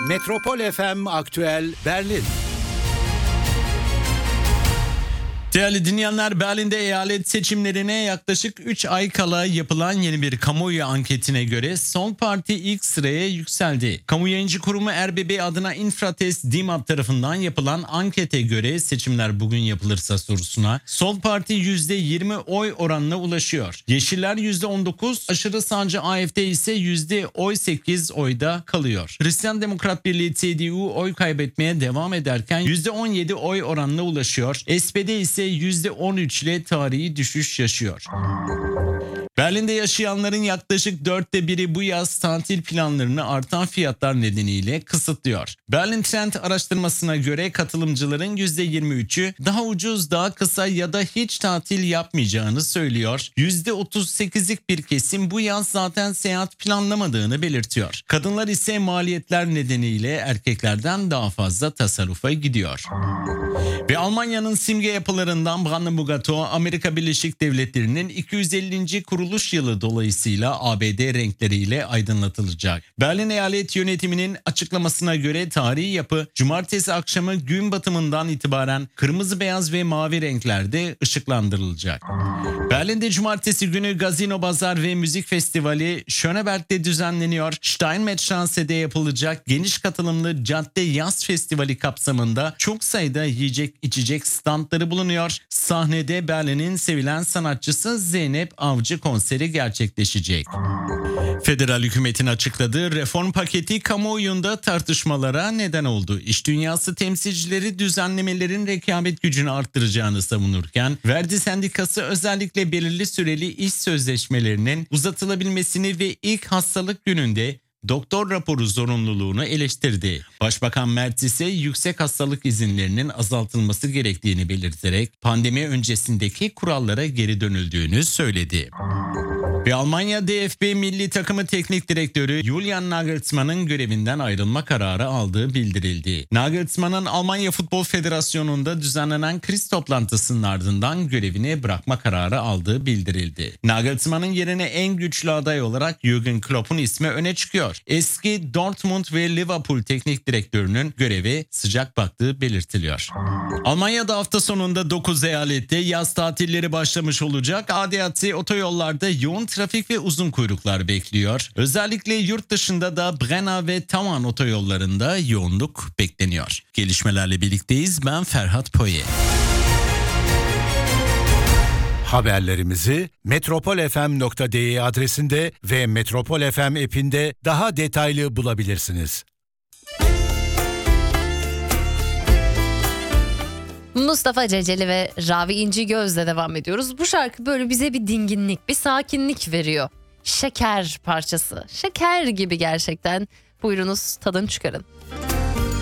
Metropol FM Aktüel Berlin. Değerli dinleyenler, Berlin'de eyalet seçimlerine yaklaşık 3 ay kala yapılan yeni bir kamuoyu anketine göre Sol Parti ilk sıraya yükseldi. Kamu yayıncı kurumu RBB adına Infratest DİMAP tarafından yapılan ankete göre seçimler bugün yapılırsa sorusuna Sol Parti %20 oy oranına ulaşıyor. Yeşiller %19, aşırı sağcı AfD ise %8 oyda kalıyor. Hristiyan Demokrat Birliği CDU oy kaybetmeye devam ederken %17 oy oranına ulaşıyor. SPD ise %13 ile tarihi düşüş yaşıyor. Berlin'de yaşayanların yaklaşık 1/4'ü bu yaz tatil planlarını artan fiyatlar nedeniyle kısıtlıyor. Berlin Trend araştırmasına göre katılımcıların %23'ü daha ucuz, daha kısa ya da hiç tatil yapmayacağını söylüyor. %38'lik bir kesim bu yaz zaten seyahat planlamadığını belirtiyor. Kadınlar ise maliyetler nedeniyle erkeklerden daha fazla tasarrufa gidiyor. Ve Almanya'nın simge yapılarından Brandenburger Tor, Amerika Birleşik Devletleri'nin 250. kuruluş yılı dolayısıyla ABD renkleriyle aydınlatılacak. Berlin Eyalet Yönetimi'nin açıklamasına göre tarihi yapı cumartesi akşamı gün batımından itibaren kırmızı, beyaz ve mavi renklerde ışıklandırılacak. Berlin'de cumartesi günü Gazino Bazar ve Müzik Festivali Schöneberg'de düzenleniyor. Steinmetzschanze'de yapılacak geniş katılımlı Cadde Yaz Festivali kapsamında çok sayıda yiyecek içecek standları bulunuyor. Sahnede Berlin'in sevilen sanatçısı Zeynep Avcı konseri gerçekleşecek. Federal hükümetin açıkladığı reform paketi kamuoyunda tartışmalara neden oldu. İş dünyası temsilcileri düzenlemelerin rekabet gücünü arttıracağını savunurken, Verdi Sendikası özellikle belirli süreli iş sözleşmelerinin uzatılabilmesini ve ilk hastalık gününde doktor raporu zorunluluğunu eleştirdi. Başbakan Merz ise yüksek hastalık izinlerinin azaltılması gerektiğini belirterek pandemi öncesindeki kurallara geri dönüldüğünü söyledi. Ve Almanya DFB milli takımı teknik direktörü Julian Nagelsmann'ın görevinden ayrılma kararı aldığı bildirildi. Nagelsmann'ın Almanya Futbol Federasyonu'nda düzenlenen kriz toplantısının ardından görevini bırakma kararı aldığı bildirildi. Nagelsmann'ın yerine en güçlü aday olarak Jürgen Klopp'un ismi öne çıkıyor. Eski Dortmund ve Liverpool teknik direktörünün göreve sıcak baktığı belirtiliyor. Almanya'da hafta sonunda 9 eyalette yaz tatilleri başlamış olacak. ADAC otoyollarda yoğun trafik ve uzun kuyruklar bekliyor. Özellikle yurt dışında da Brenner ve Tavan otoyollarında yoğunluk bekleniyor. Gelişmelerle birlikteyiz. Ben Ferhat Poye. Haberlerimizi metropolfm.de adresinde ve Metropol FM app'inde daha detaylı bulabilirsiniz. Mustafa Ceceli ve Ravi İncigöz'le devam ediyoruz. Bu şarkı böyle bize bir dinginlik, bir sakinlik veriyor. Şeker parçası. Şeker gibi gerçekten. Buyurunuz, tadını çıkarın.